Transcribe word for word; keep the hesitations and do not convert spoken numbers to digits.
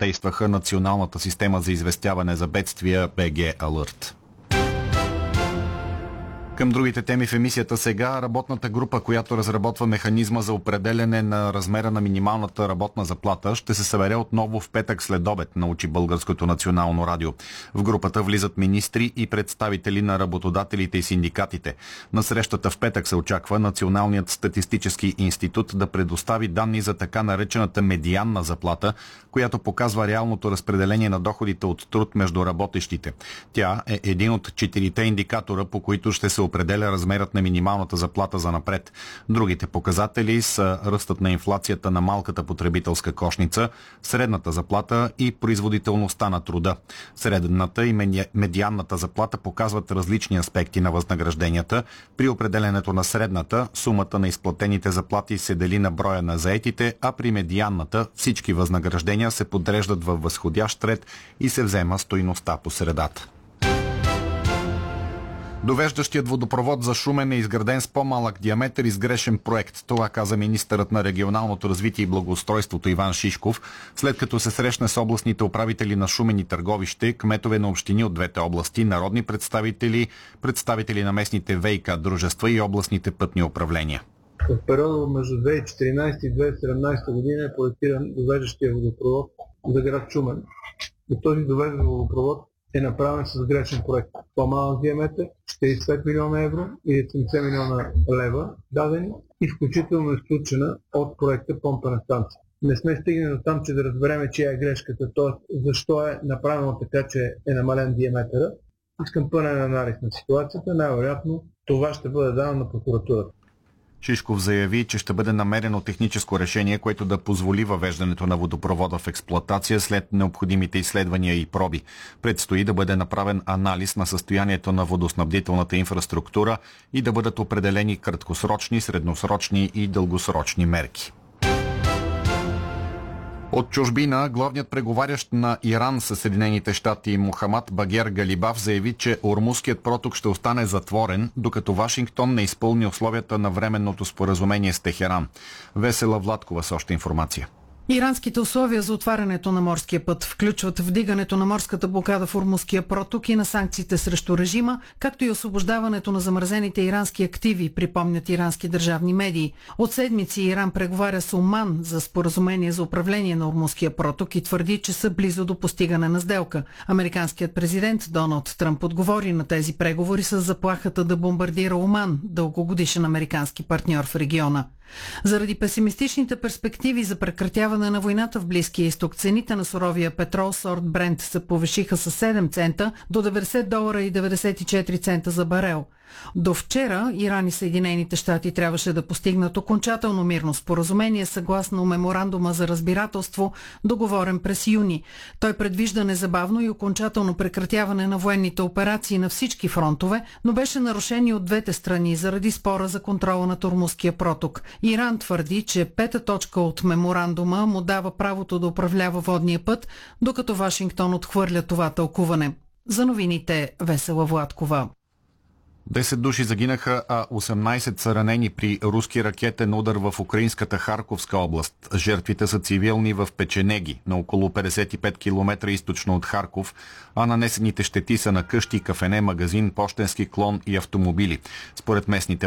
задействаха националната система за известяване за бедствия би джи Alert. Към другите теми в емисията сега. Работната група, която разработва механизма за определяне на размера на минималната работна заплата, ще се събере отново в петък след обед, научи Българското национално радио. В групата влизат министри и представители на работодателите и синдикатите. На срещата в петък се очаква Националният статистически институт да предостави данни за така наречената медианна заплата, която показва реалното разпределение на доходите от труд между работещите. Тя е един от четирите индикатора, по които ще се определя размерът на минималната заплата за напред. Другите показатели са ръстът на инфлацията на малката потребителска кошница, средната заплата и производителността на труда. Средната и медианната заплата показват различни аспекти на възнагражденията. При определенето на средната, сумата на изплатените заплати се дели на броя на заетите, а при медианната всички възнаграждения се подреждат във възходящ ред и се взема стойността по средата. Довеждащият водопровод за Шумен е изграден с по-малък диаметър и с грешен проект. Това каза министърът на регионалното развитие и благоустройството Иван Шишков, след като се срещне с областните управители на Шумен и Търговище, кметове на общини от двете области, народни представители, представители на местните ВиК дружества и областните пътни управления. В периода между две хиляди и четиринадесета и две хиляди и седемнадесета година е проектиран довеждащия водопровод за град Шумен. И този довеждащ водопровод е направен с грешен проект. По-малък диаметър, четиридесет и пет милиона евро или седемдесет милиона лева дадени и включително изключена от проекта помпена станция. Не сме стигнали до там, че да разбереме чия е грешката, т.е. защо е направено така, че е намален диаметъра. Искам пълен анализ на ситуацията. Най-вероятно това ще бъде дано на прокуратурата. Шишков заяви, че ще бъде намерено техническо решение, което да позволи въвеждането на водопровода в експлоатация след необходимите изследвания и проби. Предстои да бъде направен анализ на състоянието на водоснабдителната инфраструктура и да бъдат определени краткосрочни, средносрочни и дългосрочни мерки. От чужбина, главният преговарящ на Иран със Съединените щати Мохамад Багер Галибаф заяви, че Ормузският проток ще остане затворен, докато Вашингтон не изпълни условията на временното споразумение с Техеран. Весела Владкова с още информация. Иранските условия за отварянето на морския път включват вдигането на морската блокада в Ормузския проток и на санкциите срещу режима, както и освобождаването на замразените ирански активи, припомнят ирански държавни медии. От седмици Иран преговаря с Оман за споразумение за управление на Ормузския проток и твърди, че са близо до постигане на сделка. Американският президент Доналд Тръмп отговори на тези преговори с заплахата да бомбардира Оман, дългогодишен американски партньор в региона. Заради песимистичните перспективи за прекратяване на войната в Близкия изток, цените на суровия петрол сорт Брент се повишиха с седем цента до деветдесет долара и деветдесет и четири цента за барел. До вчера Иран и Съединените щати трябваше да постигнат окончателно мирно споразумение съгласно меморандума за разбирателство, договорен през юни. Той предвижда незабавно и окончателно прекратяване на военните операции на всички фронтове, но беше нарушен и от двете страни заради спора за контрола на Ормузския проток. Иран твърди, че пета точка от меморандума му дава правото да управлява водния път, докато Вашингтон отхвърля това тълкуване. За новините Весела Владкова. десет души загинаха, а осемнадесет са ранени при руски ракетен удар в украинската Харковска област. Жертвите са цивилни в Печенеги, на около петдесет и пет километра източно от Харков, а нанесените щети са на къщи, кафене, магазин, пощенски клон и автомобили. Според местните